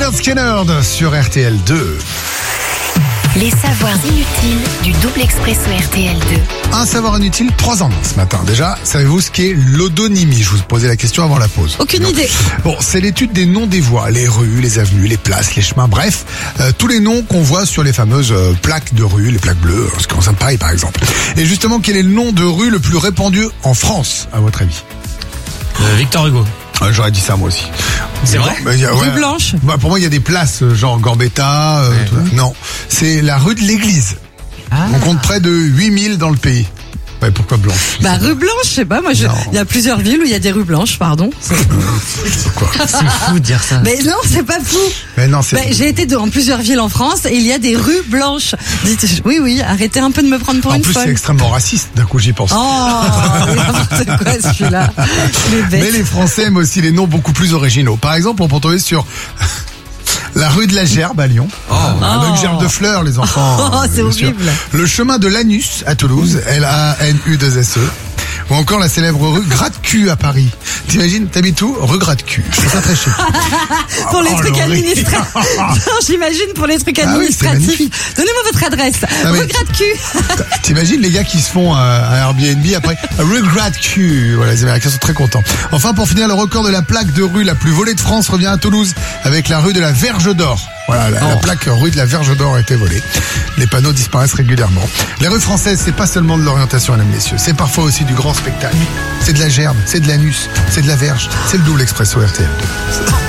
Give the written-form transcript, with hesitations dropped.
Lynyrd Skynyrd sur RTL2. Les savoirs inutiles du double expresso RTL2. Un savoir inutile, 3 en 1 ce matin. Déjà, savez-vous ce qu'est l'odonymie? Je vous posais la question avant la pause. Aucune idée. Bon, c'est l'étude des noms des voies, les rues, les avenues, les places, les chemins, bref, tous les noms qu'on voit sur les fameuses plaques de rue, les plaques bleues, ce qui concerne Paris par exemple. Et justement, quel est le nom de rue le plus répandu en France, à votre avis? Victor Hugo. J'aurais dit ça moi aussi. C'est vrai? Rue Blanche. Bah, pour moi, il y a des places, genre Gambetta. Tout ça. Non, c'est la rue de l'Église. On compte près de 8000 dans le pays. Ouais, pourquoi Blanche? Rue Blanche, je sais pas, il y a plusieurs villes où il y a des rues blanches, pardon. C'est quoi? C'est fou de dire ça. Mais non, c'est pas fou. Mais non, c'est... J'ai été dans plusieurs villes en France et il y a des rues blanches. Dites, oui, arrêtez un peu de me prendre pour en une plus, c'est folle. extrêmement raciste, d'un coup j'y pense. Oh, n'importe quoi celui-là. Mais les Français aiment aussi les noms beaucoup plus originaux. Par exemple, on peut tomber sur la rue de la Gerbe à Lyon. Une gerbe de fleurs, les enfants. Oh, c'est bien sûr. horrible. Le chemin de l'Anus à Toulouse, LANU2SE. Ou encore la célèbre rue Gratte-Cul à Paris. T'imagines, t'habites où? Rue Gratte-Cul. Je trouve ça très chic. Pour les trucs l'horreur. administratifs. Non, j'imagine pour les trucs Ah oui, c'est administratifs. magnifique. Donnez-moi votre adresse. mais- Rue Gratte-Cul. T'imagines les gars qui se font un Airbnb après rue Gratte-Cul. Voilà, les Américains sont très contents. Enfin, pour finir, le record de la plaque de rue la plus volée de France revient à Toulouse avec la rue de la Verge d'Or. Voilà, la plaque rue de la Verge d'Or a été volée. Les panneaux disparaissent régulièrement. Les rues françaises, c'est pas seulement de l'orientation, mesdames, messieurs. C'est parfois aussi du grand spectacle. C'est de la gerbe, c'est de l'anus, c'est de la verge. C'est le double expresso RTL2.